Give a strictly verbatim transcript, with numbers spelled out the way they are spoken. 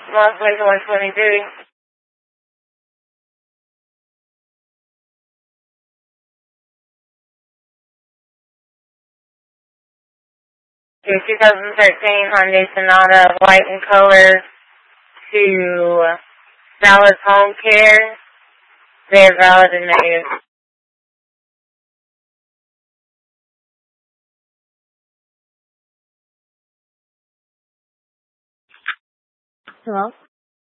Los Lake one twenty-three. Your twenty thirteen Hyundai Sonata, white in color, to Dallas Home Care. They're valid and negative. Hello?